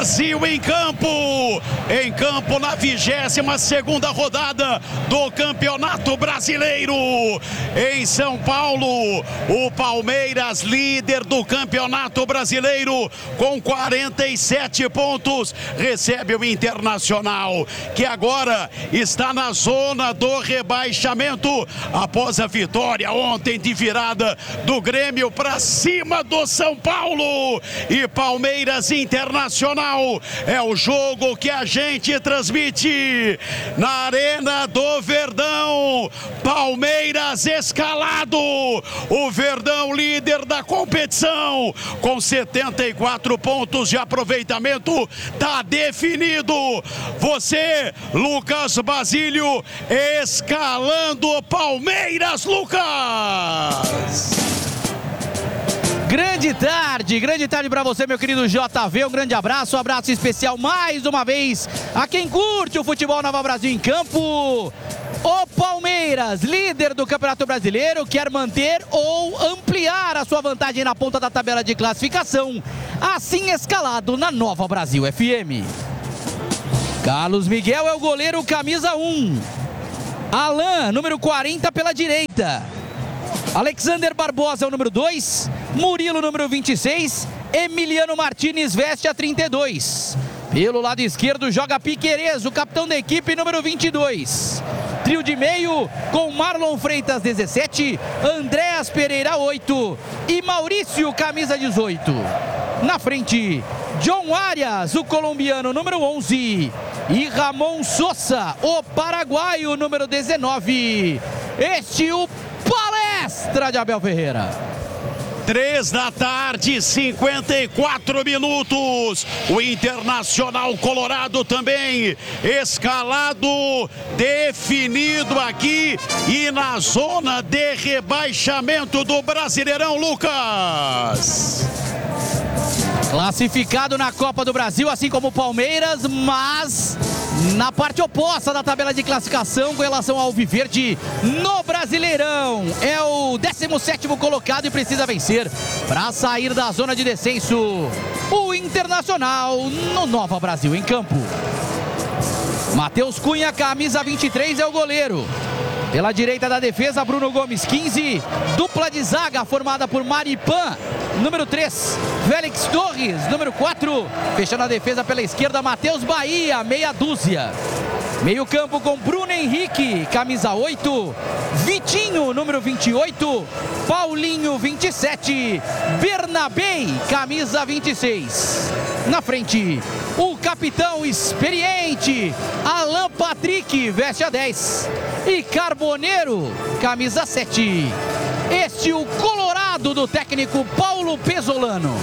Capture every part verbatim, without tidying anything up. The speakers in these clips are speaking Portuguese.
Brasil em campo, em campo na vigésima segunda rodada do Campeonato Brasileiro. Em São Paulo, o Palmeiras, líder do Campeonato Brasileiro, com quarenta e sete pontos, recebe o Internacional, que agora está na zona do rebaixamento, após a vitória ontem de virada do Grêmio para cima do São Paulo. E Palmeiras Internacional é o jogo que a gente transmite na Arena do Verdão. Palmeiras escalado, o Verdão líder da competição, com setenta e quatro pontos de aproveitamento, tá definido. Você, Lucas Basílio, escalando o Palmeiras, Lucas! Grande tarde, grande tarde para você, meu querido J V, um grande abraço, um abraço especial mais uma vez a quem curte o futebol Nova Brasil em campo. O Palmeiras, líder do Campeonato Brasileiro, quer manter ou ampliar a sua vantagem na ponta da tabela de classificação, assim escalado na Nova Brasil F M. Carlos Miguel é o goleiro camisa um. Alan, número quarenta pela direita. Alexander Barbosa é o número dois. Murilo, número vinte e seis. Emiliano Martínez veste a trinta e dois. Pelo lado esquerdo joga Piquerez, o capitão da equipe, número vinte e dois. Trio de meio com Marlon Freitas, dezessete. Andréas Pereira, oito. E Maurício, camisa dezoito. Na frente, John Arias, o colombiano, número onze. E Ramon Sosa, o paraguaio, número dezenove. Este o Palestra de Abel Ferreira. Três da tarde, cinquenta e quatro minutos. O Internacional Colorado também escalado, definido aqui e na zona de rebaixamento do Brasileirão, Lucas. Classificado na Copa do Brasil, assim como o Palmeiras, mas na parte oposta da tabela de classificação com relação ao Alviverde no Brasileirão. É o décimo sétimo colocado e precisa vencer para sair da zona de descenso. O Internacional no Nova Brasil em campo. Matheus Cunha, camisa vinte e três, é o goleiro. Pela direita da defesa, Bruno Gomes, quinze. Dupla de zaga formada por Maripan, número três. Félix Torres, número quatro. Fechando a defesa pela esquerda, Matheus Bahia, meia dúzia. Meio campo com Bruno Henrique, camisa oito. Vitinho, número vinte e oito. Paulinho, vinte e sete. Bernabei, camisa vinte e seis. Na frente, o capitão experiente, Alan Patrick, veste a dez. E Carboneiro, camisa sete. Este o Colorado do técnico Paulo Pesolano.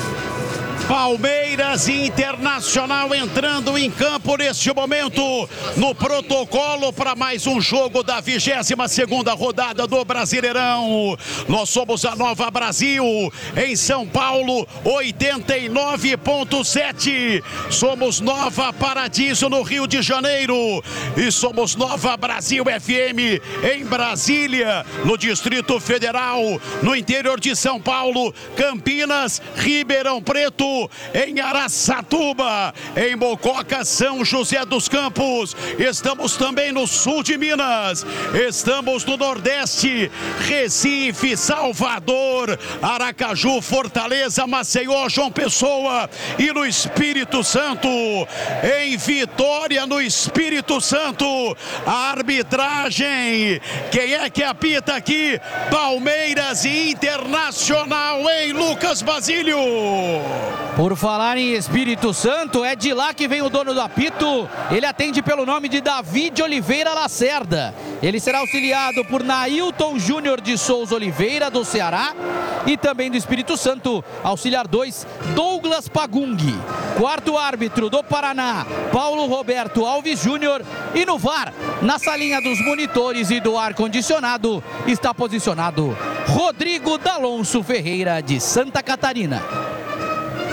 Palmeiras e Internacional entrando em campo neste momento no protocolo para mais um jogo da vigésima segunda rodada do Brasileirão. Nós somos a Nova Brasil em São Paulo, oitenta e nove ponto sete. Somos Nova Paradiso no Rio de Janeiro e somos Nova Brasil F M em Brasília, no Distrito Federal, no interior de São Paulo, Campinas, Ribeirão Preto, em Araçatuba, em Mococa, São José dos Campos. Estamos também no sul de Minas, estamos no Nordeste, Recife, Salvador, Aracaju, Fortaleza, Maceió, João Pessoa e no Espírito Santo. Em Vitória, no Espírito Santo, a arbitragem, quem é que apita aqui? Palmeiras e Internacional, em Lucas Basílio. Por falar em Espírito Santo, é de lá que vem o dono do apito. Ele atende pelo nome de David Oliveira Lacerda. Ele será auxiliado por Nailton Júnior de Souza Oliveira, do Ceará. E também do Espírito Santo, auxiliar dois, Douglas Pagung. Quarto árbitro do Paraná, Paulo Roberto Alves Júnior. E no V A R, na salinha dos monitores e do ar-condicionado, está posicionado Rodrigo D'Alonso Ferreira, de Santa Catarina.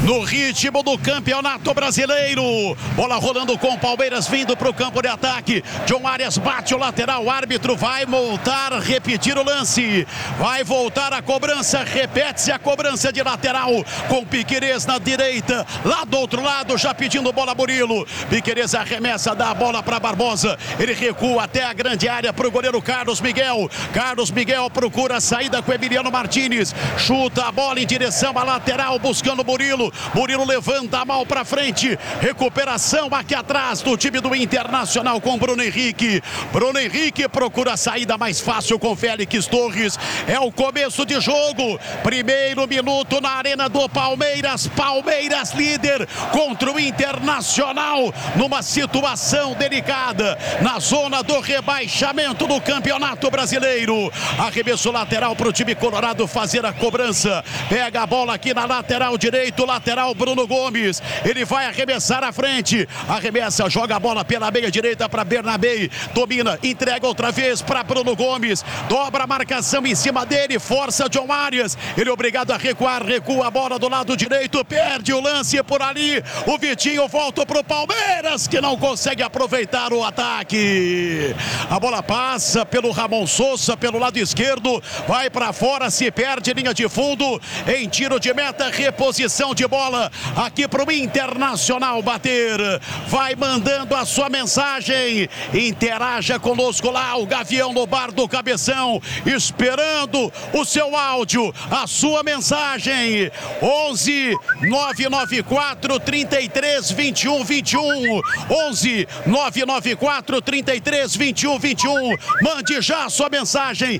no ritmo do Campeonato Brasileiro. Bola rolando com o Palmeiras vindo para o campo de ataque. John Arias bate o lateral, o árbitro vai voltar, repetir o lance. Vai voltar a cobrança, repete-se a cobrança de lateral com Piquerez na direita. Lá do outro lado, já pedindo bola Murilo. Piquerez arremessa, dá a bola para Barbosa. Ele recua até a grande área para o goleiro Carlos Miguel. Carlos Miguel procura a saída com Emiliano Martínez. Chuta a bola em direção à lateral, buscando Murilo. Murilo levanta a mão para frente. Recuperação aqui atrás do time do Internacional com Bruno Henrique. Bruno Henrique procura a saída mais fácil com Félix Torres. É o começo de jogo. Primeiro minuto na arena do Palmeiras. Palmeiras líder contra o Internacional numa situação delicada na zona do rebaixamento do Campeonato Brasileiro. Arremesso lateral para o time colorado fazer a cobrança. Pega a bola aqui na lateral direito, lateral Bruno Gomes. Ele vai arremessar à frente. Arremessa, joga a bola pela meia direita para Bernabé. Domina, entrega outra vez para Bruno Gomes. Dobra a marcação em cima dele, força John Arias. Ele é obrigado a recuar, recua a bola do lado direito, perde o lance por ali. O Vitinho volta para o Palmeiras, que não consegue aproveitar o ataque. A bola passa pelo Ramon Sousa, pelo lado esquerdo, vai para fora, se perde linha de fundo. Em tiro de meta, reposição de bola aqui para o Internacional bater. Vai mandando a sua mensagem. Interaja conosco lá, o Gavião no bar do Cabeção, esperando o seu áudio, a sua mensagem. onze nove nove quatro, trinta e três, vinte e um, vinte e um. onze nove nove quatro, trinta e três, vinte e um, vinte e um. Mande já a sua mensagem.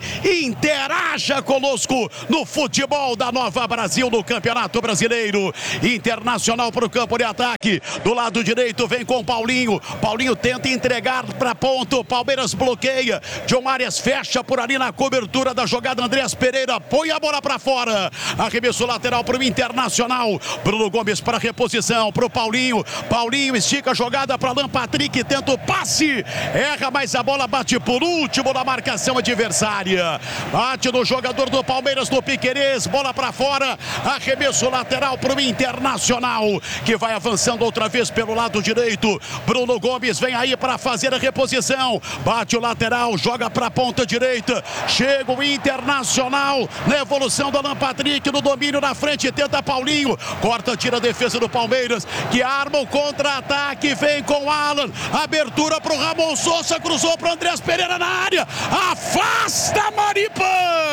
Interaja conosco no futebol da Nova Brasil no Campeonato Brasileiro. Internacional para o campo de ataque. Do lado direito vem com Paulinho. Paulinho tenta entregar para ponto. Palmeiras bloqueia. John Arias fecha por ali na cobertura da jogada. Andreas Pereira põe a bola para fora. Arremesso lateral para o Internacional. Bruno Gomes para reposição para o Paulinho. Paulinho estica a jogada para Alan Patrick. Tenta o passe. Erra, mas a bola bate por último na marcação adversária. Bate no jogador do Palmeiras, do Piquerez. Bola para fora. Arremesso lateral para o Internacional, que vai avançando outra vez pelo lado direito. Bruno Gomes vem aí para fazer a reposição. Bate o lateral, joga para a ponta direita. Chega o Internacional na evolução do Alan Patrick, no domínio na frente, tenta Paulinho. Corta, tira a defesa do Palmeiras, que arma o contra-ataque. Vem com Alan. Abertura para o Ramon Sousa, cruzou para o Andreas Pereira na área. Afasta Maripan.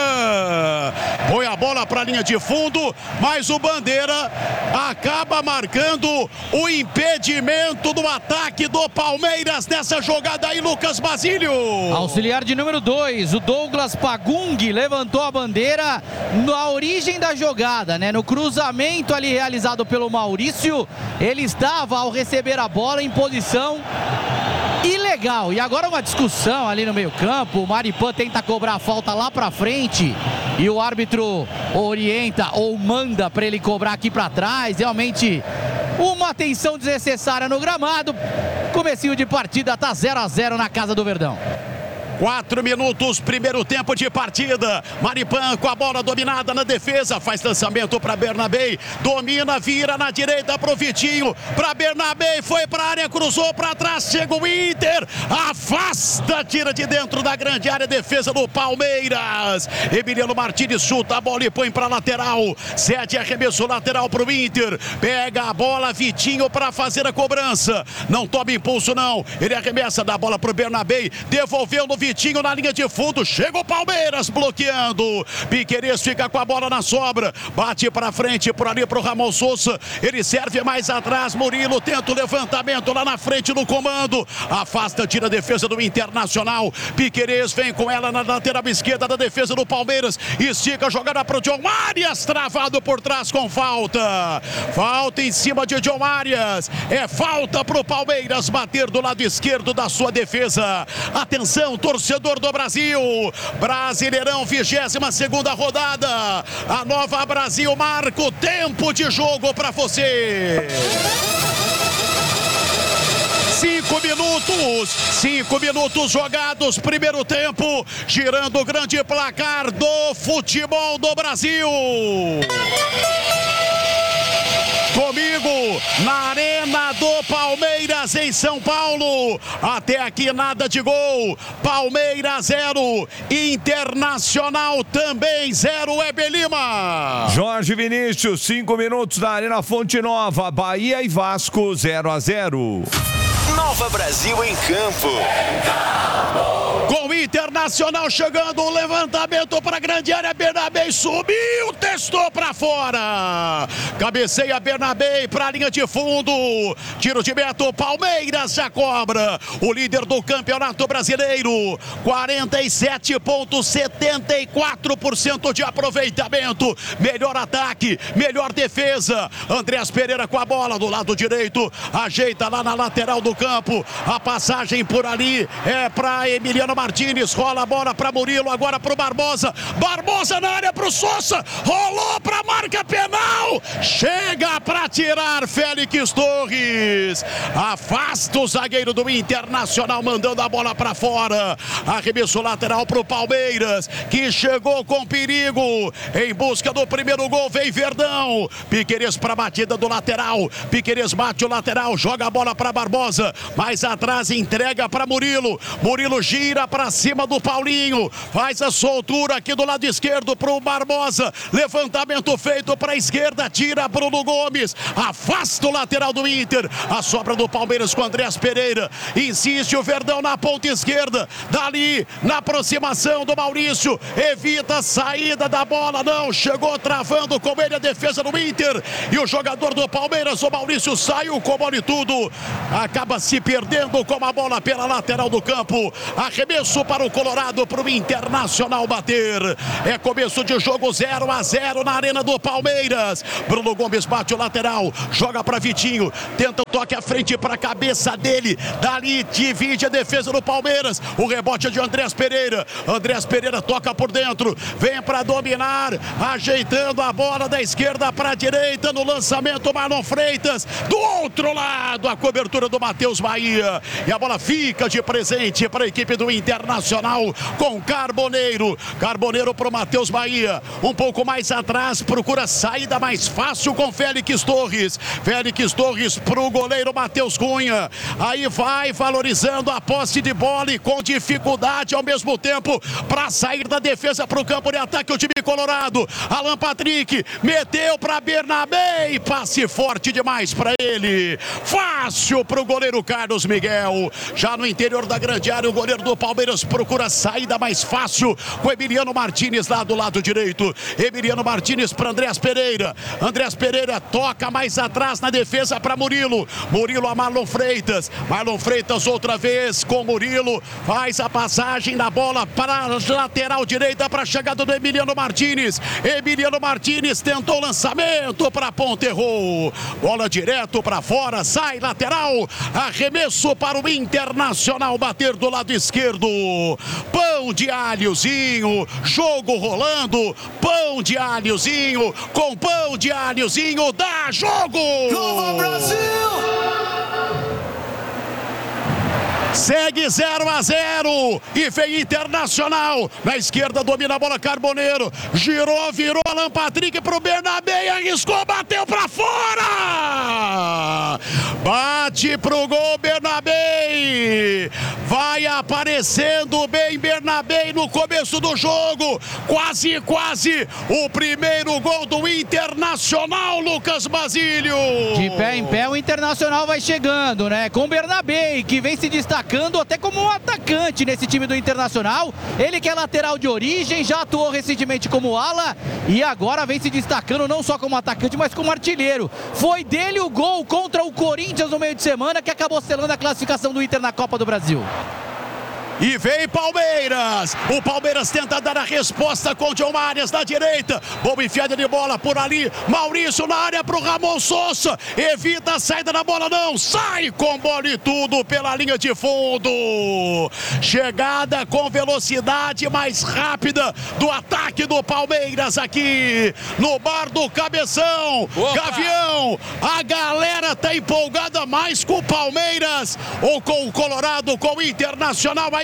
Põe a bola para a linha de fundo, mas o Bandeira acaba marcando o impedimento do ataque do Palmeiras nessa jogada aí, Lucas Basílio. Auxiliar de número dois, o Douglas Pagung, levantou a bandeira na origem da jogada, né? No cruzamento ali realizado pelo Maurício, ele estava ao receber a bola em posição ilegal. E agora uma discussão ali no meio campo. O Maripan tenta cobrar a falta lá pra frente e o árbitro orienta ou manda para ele cobrar aqui para trás. Realmente uma atenção desnecessária no gramado. Comecinho de partida, tá zero a zero na casa do Verdão. Quatro minutos, primeiro tempo de partida. Maripan com a bola dominada na defesa. Faz lançamento para Bernabé. Domina, vira na direita para o Vitinho. Para Bernabé, foi para a área, cruzou para trás. Chega o Inter. Afasta, tira de dentro da grande área. Defesa do Palmeiras. Emiliano Martínez chuta a bola e põe para a lateral. Cede arremesso lateral para o Inter. Pega a bola, Vitinho para fazer a cobrança. Não toma impulso, não. Ele arremessa da bola para o Bernabé. Devolveu no Vitinho. Vitinho na linha de fundo, chega o Palmeiras bloqueando. Piquerez fica com a bola na sobra, bate para frente por ali para o Ramon Sousa. Ele serve mais atrás. Murilo tenta o levantamento lá na frente no comando, afasta, tira a defesa do Internacional. Piquerez vem com ela na lateral esquerda da defesa do Palmeiras, estica a jogada para o John Arias, travado por trás com falta. Falta em cima de John Arias. É falta para o Palmeiras bater do lado esquerdo da sua defesa. Atenção, torcedor torcedor do Brasil, Brasileirão, vigésima segunda rodada. A Nova Brasil marca o tempo de jogo para você. Cinco minutos, cinco minutos jogados, primeiro tempo, girando o grande placar do futebol do Brasil. comigo na Arena do Palmeiras em São Paulo. Até aqui nada de gol. Palmeiras zero, Internacional também zero. Web Lima. Jorge Vinícius, cinco minutos na Arena Fonte Nova. Bahia e Vasco zero a zero. Nova Brasil em campo. Com o Internacional chegando, o levantamento para a grande área. Bernabé subiu, testou para fora. Cabeceia Bernabé para a linha de fundo. Tiro de meta, Palmeiras já cobra. O líder do Campeonato Brasileiro. quarenta e sete vírgula setenta e quatro por cento de aproveitamento. Melhor ataque, melhor defesa. Andreas Pereira com a bola do lado direito. Ajeita lá na lateral do campo. A passagem por ali é para Emiliano Martínez. Rola a bola para Murilo, agora para o Barbosa. Barbosa na área para o Sousa. Rolou para a marca penal. Chega para tirar Félix Torres. Afasta o zagueiro do Internacional, mandando a bola para fora. Arremesso lateral para o Palmeiras, que chegou com perigo. Em busca do primeiro gol, vem Verdão. Piquerez para a batida do lateral. Piquerez bate o lateral, joga a bola para Barbosa. Mais atrás, entrega para Murilo. Murilo gira para cima do Paulinho. Faz a soltura aqui do lado esquerdo para o Barbosa. Levantamento feito para a esquerda. Tira Bruno Gomes. Afasta o lateral do Inter. A sobra do Palmeiras com Andreas Pereira. Insiste o Verdão na ponta esquerda. Dali, na aproximação do Maurício. Evita a saída da bola. Não, chegou travando com ele a defesa do Inter. E o jogador do Palmeiras, o Maurício, saiu com bola e tudo. Acaba se perdendo com a bola pela lateral do campo. Arremesso para o Colorado, para o Internacional bater. É começo de jogo, zero a zero na Arena do Palmeiras. Bruno Gomes bate o lateral, joga para Vitinho, tenta o toque à frente para a cabeça dele. Dali divide a defesa do Palmeiras. O rebote é de Andreas Pereira. Andreas Pereira toca por dentro, vem para dominar, ajeitando a bola da esquerda para a direita no lançamento. Marlon Freitas, do outro lado, a cobertura do Matheus Bahia. E a bola fica de presente para a equipe do Internacional com Carboneiro. Carboneiro para o Matheus Bahia. Um pouco mais atrás, procura saída mais fácil com Félix Torres. Félix Torres para o goleiro Matheus Cunha. Aí vai valorizando a posse de bola e com dificuldade ao mesmo tempo para sair da defesa para o campo de ataque o time colorado. Alan Patrick meteu para Bernabé e passe forte demais para ele. Fácil para o goleiro Carlos Miguel. Já no interior da grande área, o goleiro do Palmeiras procura saída mais fácil com Emiliano Martínez lá do lado direito. Emiliano Martínez para Andreas Pereira. Andreas Pereira toca mais atrás na defesa para Murilo. Murilo a Marlon Freitas. Marlon Freitas outra vez com Murilo. Faz a passagem da bola para a lateral direita para a chegada do Emiliano Martínez. Emiliano Martínez tentou o lançamento para a ponta, errou. Bola direto para fora, sai lateral. Arremesso para o Internacional bater do lado esquerdo. Pão de alhozinho, jogo rolando. Pão de alhozinho, com pão de alhozinho, dá jogo! Nova Brasil! Segue zero a zero e vem Internacional. Na esquerda domina a bola Carboneiro. Girou, virou Alan Patrick pro Bernabé. Arriscou, bateu pra fora. Bate pro gol Bernabé. Vai aparecendo bem Bernabé no começo do jogo. Quase, quase o primeiro gol do Internacional, Lucas Basílio. De pé em pé o Internacional vai chegando, né? Com o Bernabé, que vem se destacando até como um atacante nesse time do Internacional. Ele que é lateral de origem, já atuou recentemente como ala e agora vem se destacando não só como atacante, mas como artilheiro. Foi dele o gol contra o Corinthians no meio de semana que acabou selando a classificação do Inter na Copa do Brasil. E vem Palmeiras. O Palmeiras tenta dar a resposta com o John Arias na direita. Boa enfiada de bola por ali. Maurício na área para o Ramon Sousa. Evita a saída da bola, não. Sai com bola e tudo pela linha de fundo. Chegada com velocidade mais rápida do ataque do Palmeiras aqui no bar do Cabeção. Opa. Gavião, a galera tá empolgada mais com o Palmeiras ou com o Colorado, com o Internacional aí.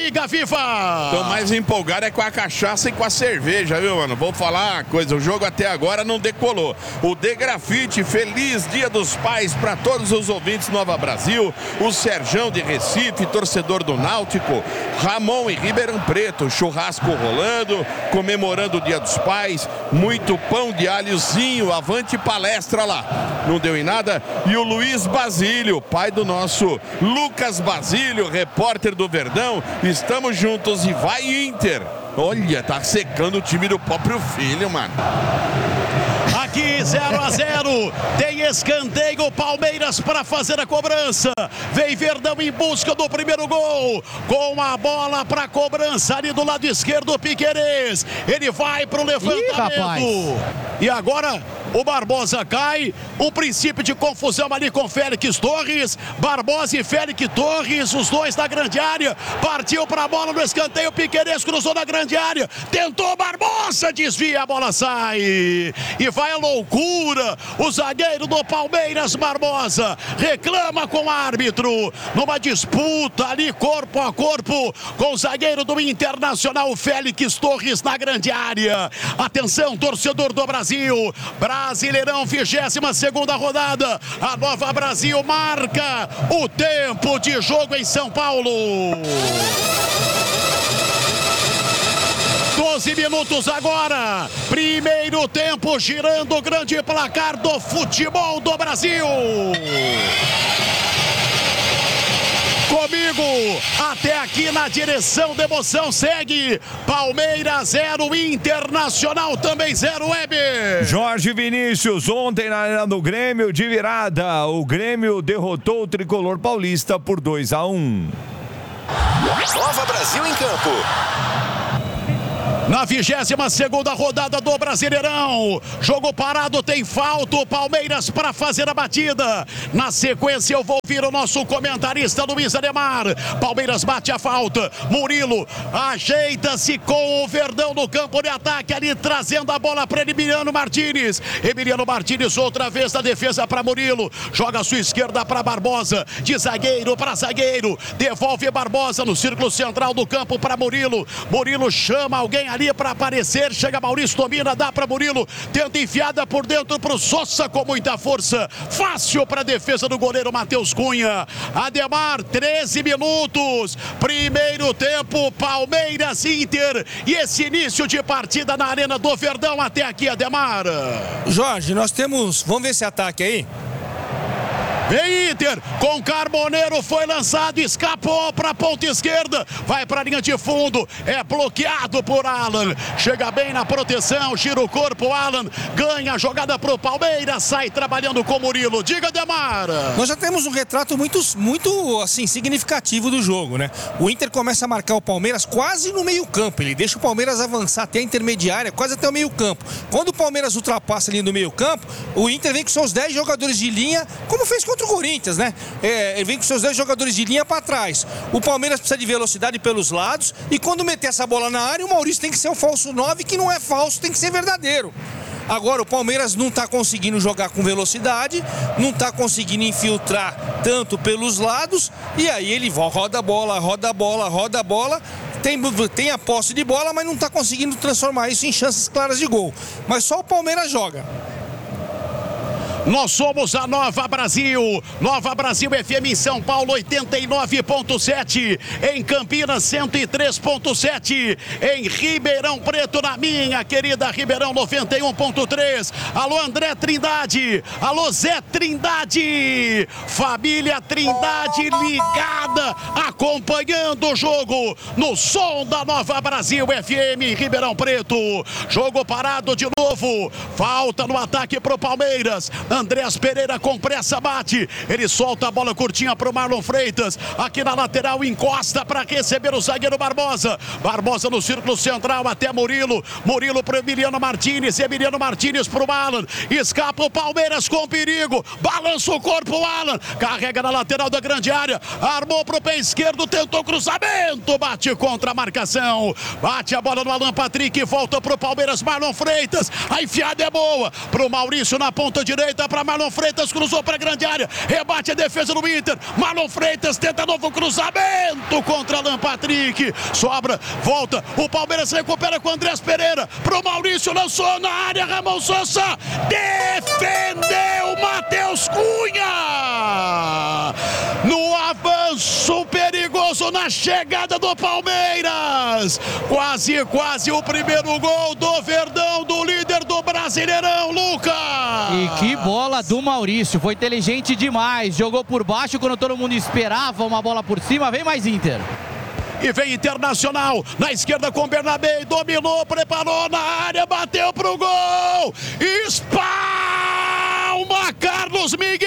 aí, Gaviva? Tô mais empolgado é com a cachaça e com a cerveja, viu, mano? Vou falar uma coisa, o jogo até agora não decolou. O De Grafite, feliz Dia dos Pais para todos os ouvintes Nova Brasil. O Serjão de Recife, torcedor do Náutico. Ramon e Ribeirão Preto, churrasco rolando, comemorando o Dia dos Pais. Muito pão de alhozinho, avante palestra lá. Não deu em nada. E o Luiz Basílio, pai do nosso Lucas Basílio, repórter do Verdão. Estamos juntos e vai Inter. Olha, tá secando o time do próprio filho, mano. Aqui zero a zero, tem escanteio, Palmeiras para fazer a cobrança. Vem Verdão em busca do primeiro gol, com a bola para cobrança ali do lado esquerdo, Piquerez. Ele vai para o levantamento. Ih, e agora o Barbosa cai, um princípio de confusão ali com Félix Torres. Barbosa e Félix Torres, os dois na grande área. Partiu para a bola no escanteio, Piquerez cruzou na grande área. Tentou Barbosa, desvia, a bola sai. E vai a loucura. O zagueiro do Palmeiras, Barbosa, reclama com o árbitro. Numa disputa ali, corpo a corpo, com o zagueiro do Internacional, Félix Torres na grande área. Atenção, torcedor do Brasil. Brasileirão, vigésima segunda rodada. A Nova Brasil marca o tempo de jogo em São Paulo. doze minutos agora. Primeiro tempo, girando o grande placar do futebol do Brasil. Comigo, até aqui na direção da emoção, segue Palmeiras zero, Internacional também zero, Weber. Jorge Vinícius, ontem na Arena do Grêmio, de virada, o Grêmio derrotou o tricolor paulista por dois a um. Nova Brasil em campo. Na vigésima segunda rodada do Brasileirão, jogo parado, tem falta, o Palmeiras para fazer a batida. Na sequência eu vou ouvir o nosso comentarista Luiz Ademar. Palmeiras bate a falta, Murilo ajeita-se com o Verdão no campo de ataque ali, trazendo a bola para Emiliano Martínez. Emiliano Martínez outra vez na defesa para Murilo, joga a sua esquerda para Barbosa, de zagueiro para zagueiro, devolve Barbosa no círculo central do campo para Murilo. Murilo chama alguém ali para aparecer, chega Maurício, domina, dá para Murilo, tenta enfiada por dentro para o Sosa com muita força, fácil para a defesa do goleiro Matheus Cunha. Ademar, treze minutos, primeiro tempo, Palmeiras Inter, e esse início de partida na Arena do Verdão até aqui, Ademar. Jorge, nós temos, vamos ver esse ataque aí. Vem Inter, com Carboneiro, foi lançado, escapou para a ponta esquerda, vai para a linha de fundo, é bloqueado por Alan, chega bem na proteção, gira o corpo, Alan, ganha a jogada para o Palmeiras, sai trabalhando com Murilo. Diga, Ademar. Nós já temos um retrato muito, muito assim, significativo do jogo, né? O Inter começa a marcar o Palmeiras quase no meio campo, ele deixa o Palmeiras avançar até a intermediária, quase até o meio campo. Quando o Palmeiras ultrapassa ali no meio campo, o Inter vem com seus dez jogadores de linha, como fez com contra o Corinthians, né? É, ele vem com seus dez jogadores de linha para trás. O Palmeiras precisa de velocidade pelos lados e quando meter essa bola na área, o Maurício tem que ser o falso nove, que não é falso, tem que ser verdadeiro. Agora o Palmeiras não está conseguindo jogar com velocidade, não está conseguindo infiltrar tanto pelos lados, e aí ele roda a bola, roda a bola, roda a bola, tem, tem a posse de bola, mas não está conseguindo transformar isso em chances claras de gol. Mas só o Palmeiras joga. Nós somos a Nova Brasil, Nova Brasil F M em São Paulo oitenta e nove ponto sete, em Campinas cento e três ponto sete, em Ribeirão Preto, na minha querida Ribeirão noventa e um ponto três. Alô André Trindade, alô Zé Trindade, família Trindade ligada, acompanhando o jogo no som da Nova Brasil F M em Ribeirão Preto. Jogo parado de novo, falta no ataque pro Palmeiras. Andréas Pereira com pressa bate, ele solta a bola curtinha para o Marlon Freitas, aqui na lateral encosta para receber o zagueiro Barbosa, Barbosa no círculo central até Murilo, Murilo para Emiliano Martínez, Emiliano Martínez para o Alan, escapa o Palmeiras com perigo, balança o corpo o Alan, carrega na lateral da grande área, armou para o pé esquerdo, tentou cruzamento, bate contra a marcação, bate a bola no Alan Patrick, volta para o Palmeiras, Marlon Freitas, a enfiada é boa, para o Maurício na ponta direita, volta para Marlon Freitas, cruzou para a grande área, rebate a defesa do Inter, Marlon Freitas tenta novo cruzamento contra Alan Patrick, sobra, volta, o Palmeiras recupera com Andrés Pereira, pro Maurício, lançou na área, Ramon Sousa, defendeu Matheus Cunha, no avanço perigoso na chegada do Palmeiras, quase, quase o primeiro gol do Verdão, do líder do Brasileirão, Lucas! E que bola do Maurício, foi inteligente demais, jogou por baixo quando todo mundo esperava uma bola por cima, vem mais Inter. E vem Internacional, na esquerda com Bernabé, dominou, preparou na área, bateu pro gol, espalma Carlos Miguel,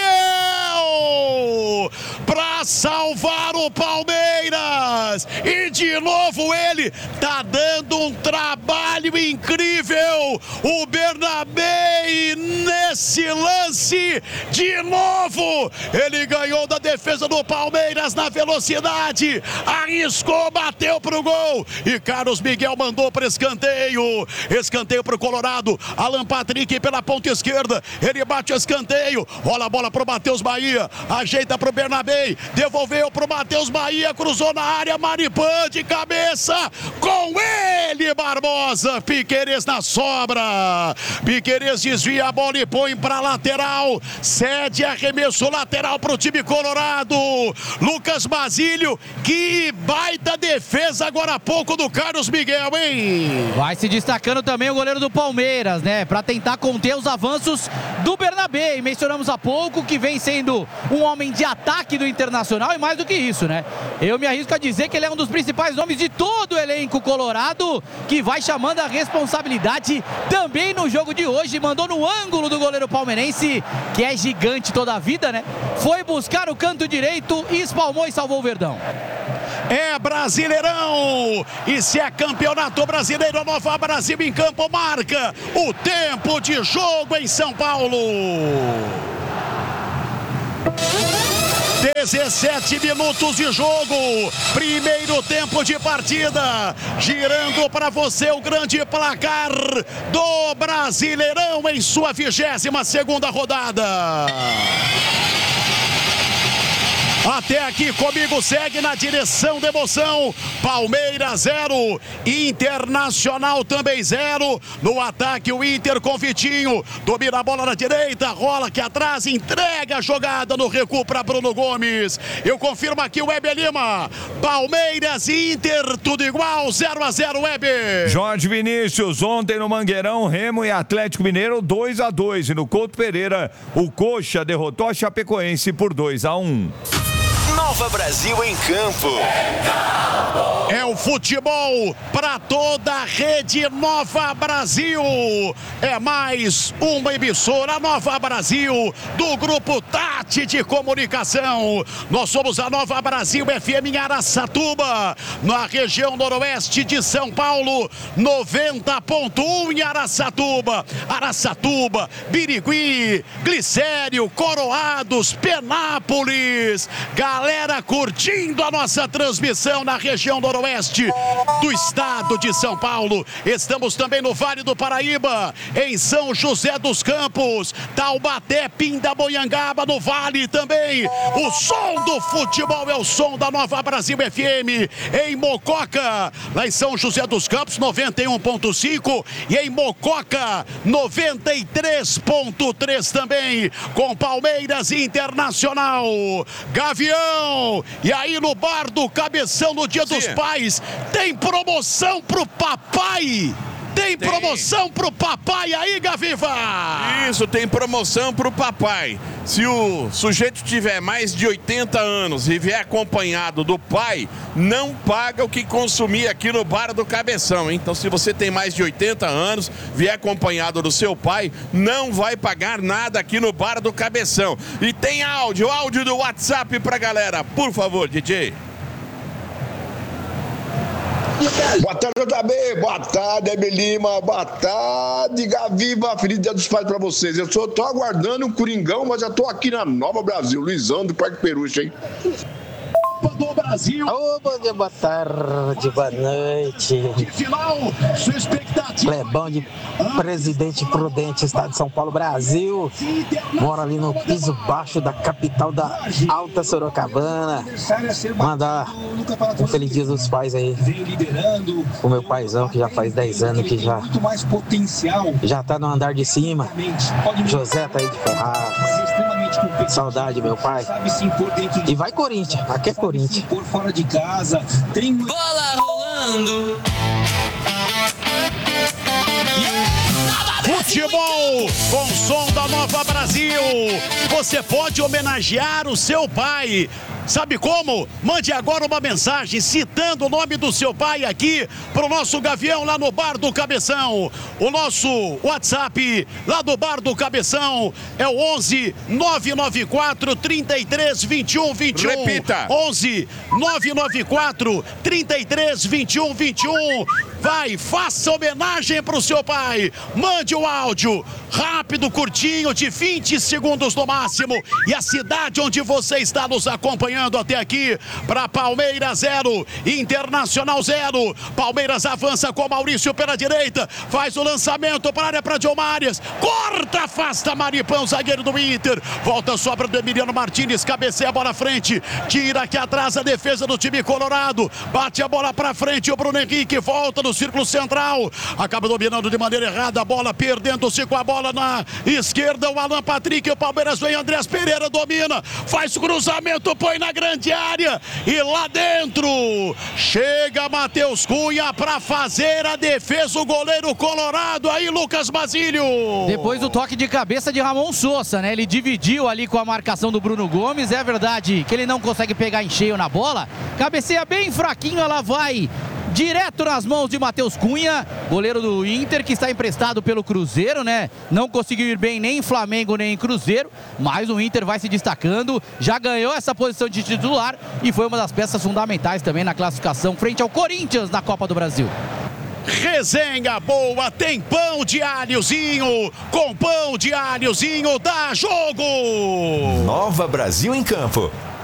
para salvar o Palmeiras, e de novo ele tá dando um trabalho incrível, o Bernabé, e nesse lance, de novo, ele ganhou da defesa do Palmeiras na velocidade, arriscou, bateu pro gol, e Carlos Miguel mandou para escanteio, escanteio pro Colorado, Alan Patrick pela ponta esquerda, ele bate o escanteio, rola a bola pro Matheus Bahia, ajeita pro Bernabé, devolveu pro Matheus Bahia, cruzou na área, Maripan de cabeça, com ele Barbosa, Piquerez na sobra, Piquerez desvia a bola e põe pra lateral, cede arremesso lateral pro time colorado, Lucas Basílio, que baita defesa agora há pouco do Carlos Miguel, hein? Vai se destacando também o goleiro do Palmeiras, né? Pra tentar conter os avanços do Bernabé, e mencionamos há pouco que vem sendo um homem de ataque do Internacional, e mais do que isso, né? Eu me arrisco a dizer que ele é um dos principais nomes de todo o elenco colorado, que vai chamando a responsabilidade também no jogo de hoje, mandou no ângulo do goleiro palmeirense, que é gigante toda a vida, né? Foi buscar o canto direito e espalmou e salvou o Verdão. É Brasileirão, e se é campeonato brasileiro, a Nova Brasil em campo marca o tempo de jogo em São Paulo. dezessete minutos de jogo, primeiro tempo de partida, girando para você o grande placar do Brasileirão em sua vigésima segunda rodada. Até aqui comigo segue na direção da emoção, Palmeiras zero, Internacional também zero, no ataque o Inter com Vitinho, domina a bola na direita, rola aqui atrás, entrega a jogada no recuo para Bruno Gomes, eu confirmo aqui o Web Lima, Palmeiras e Inter, tudo igual, zero a zero, Web. Jorge Vinícius, ontem no Mangueirão, Remo e Atlético Mineiro dois a dois, e no Couto Pereira, o Coxa derrotou a Chapecoense por dois a um. Nova Brasil em campo. É o futebol para toda a rede Nova Brasil. É mais uma emissora Nova Brasil do Grupo Tati de Comunicação. Nós somos a Nova Brasil F M em Araçatuba, na região noroeste de São Paulo, noventa ponto um em Araçatuba. Araçatuba, Birigui, Glicério, Coroados, Penápolis. Galera curtindo a nossa transmissão na região noroeste do estado de São Paulo. Estamos também no Vale do Paraíba, em São José dos Campos, Taubaté, Pindamonhangaba, no Vale também. O som do futebol é o som da Nova Brasil F M. Em Mococa, lá em São José dos Campos, noventa e um ponto cinco, e em Mococa, noventa e três ponto três também, com Palmeiras Internacional. Gavião, e aí no bar do Cabeção no Dia Sim. dos Pais, tem promoção pro papai. Tem, tem promoção pro papai aí, Gaviva? Isso, tem promoção pro papai. Se o sujeito tiver mais de oitenta anos e vier acompanhado do pai, não paga o que consumir aqui no Bar do Cabeção, hein? Então, se você tem mais de oitenta anos, vier acompanhado do seu pai, não vai pagar nada aqui no Bar do Cabeção. E tem áudio, áudio do WhatsApp pra galera. Por favor, D J. Boa tarde, J B. Boa tarde, Hebe Lima. Boa tarde, Gaviva. Feliz Dia dos Pais pra vocês. Eu só tô aguardando o Coringão, mas já tô aqui na Nova Brasil. Luizão do Parque Peruche, hein? Copa do Brasil. Ô, bom dia, boa tarde, boa noite. De final, sua expectativa. Clebão de Presidente Prudente, estado de São Paulo, Brasil. Mora ali no piso baixo da capital da Alta Sorocabana. Mandar um feliz dia dos pais aí. O meu paizão, que já faz dez anos que já, já tá no andar de cima. José tá aí de Ferraz. Saudade, meu pai. E vai Corinthians, aqui é Corinthians. Fora de casa, tem Bola rolando. futebol com som da Nova Brasil. Você pode homenagear o seu pai. Sabe como? Mande agora uma mensagem citando o nome do seu pai aqui pro nosso Gavião lá no Bar do Cabeção. O nosso WhatsApp lá do Bar do Cabeção é o onze nove nove quatro, trinta e três, vinte e um, vinte e um. Repita. onze nove nove quatro, trinta e três, vinte e um, vinte e um. Vai, faça homenagem pro seu pai. Mande um áudio rápido, curtinho, de vinte segundos no máximo. E a cidade onde você está nos acompanhando até aqui. Para Palmeiras zero, Internacional zero. Palmeiras avança com Maurício pela direita. Faz o lançamento para a área para Diomares. Corta, afasta Maripão, zagueiro do Inter. Volta, sobra do Emiliano Martínez. Cabeceia a bola à frente. Tira aqui atrás a defesa do time colorado. Bate a bola para frente. O Bruno Henrique volta no círculo central. Acaba dominando de maneira errada a bola, perdendo-se com a bola na esquerda. O Alan Patrick. O Palmeiras vem. Andrés Pereira domina. Faz cruzamento, põe na grande área. E lá dentro chega Matheus Cunha para fazer a defesa. O goleiro colorado aí, Lucas Basílio. Depois do toque de cabeça de Ramon Sousa, né? Ele dividiu ali com a marcação do Bruno Gomes. É verdade que ele não consegue pegar em cheio na bola. Cabeceia bem fraquinho, ela vai direto nas mãos de Matheus Cunha, goleiro do Inter, que está emprestado pelo Cruzeiro, né? Não conseguiu ir bem nem em Flamengo, nem em Cruzeiro, mas o Inter vai se destacando, já ganhou essa posição de titular e foi uma das peças fundamentais também na classificação frente ao Corinthians na Copa do Brasil. Resenha boa, tem pão de alhozinho, com pão de alhozinho dá jogo! Nova Brasil em campo.